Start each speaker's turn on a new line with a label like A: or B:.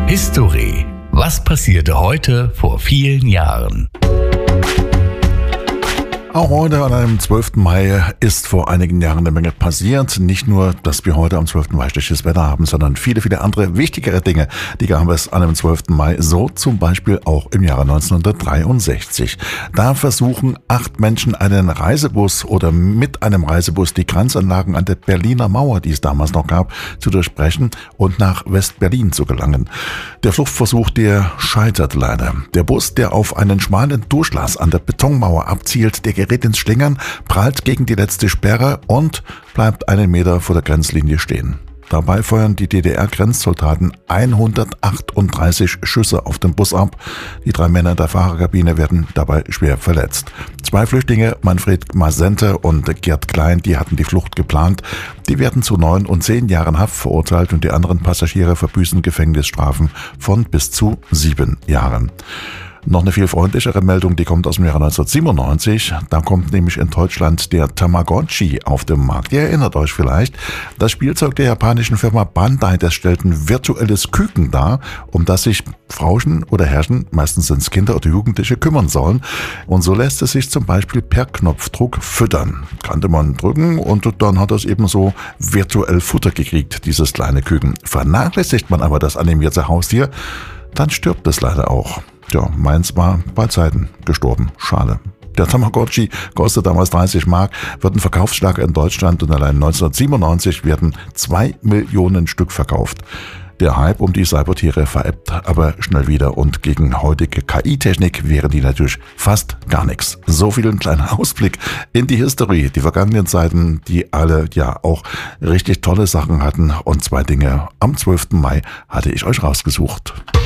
A: History. Was passierte heute vor vielen Jahren?
B: Auch heute an einem 12. Mai ist vor einigen Jahren eine Menge passiert. Nicht nur, dass wir heute am 12. Mai schlechtes Wetter haben, sondern viele, viele andere wichtigere Dinge, die gab es an einem 12. Mai. So zum Beispiel auch im Jahre 1963. Da versuchen 8 Menschen einen Reisebus oder mit einem Reisebus die Grenzanlagen an der Berliner Mauer, die es damals noch gab, zu durchbrechen und nach West-Berlin zu gelangen. Der Fluchtversuch, der scheitert leider. Der Bus, der auf einen schmalen Durchlass an der Betonmauer abzielt, der gerät ins Schlingern, prallt gegen die letzte Sperre und bleibt einen Meter vor der Grenzlinie stehen. Dabei feuern die DDR-Grenzsoldaten 138 Schüsse auf den Bus ab. Die 3 Männer der Fahrerkabine werden dabei schwer verletzt. 2 Flüchtlinge, Manfred Masente und Gerd Klein, die hatten die Flucht geplant. Die werden zu 9 und 10 Jahren Haft verurteilt und die anderen Passagiere verbüßen Gefängnisstrafen von bis zu 7 Jahren. Noch eine viel freundlichere Meldung, die kommt aus dem Jahre 1997. Da kommt nämlich in Deutschland der Tamagotchi auf den Markt. Ihr erinnert euch vielleicht, das Spielzeug der japanischen Firma Bandai, das stellt ein virtuelles Küken dar, um das sich Frauchen oder Herrchen, meistens sind es Kinder oder Jugendliche, kümmern sollen. Und so lässt es sich zum Beispiel per Knopfdruck füttern. Kannte man drücken und dann hat es eben so virtuell Futter gekriegt, dieses kleine Küken. Vernachlässigt man aber das animierte Haustier, dann stirbt es leider auch. Ja, meins war bei Zeiten gestorben. Schade. Der Tamagotchi kostet damals 30 Mark, wird ein Verkaufsschlager in Deutschland und allein 1997 werden 2 Millionen Stück verkauft. Der Hype um die Cybertiere verebbt aber schnell wieder und gegen heutige KI-Technik wären die natürlich fast gar nichts. So viel ein kleiner Ausblick in die History, die vergangenen Zeiten, die alle ja auch richtig tolle Sachen hatten und 2 Dinge am 12. Mai hatte ich euch rausgesucht.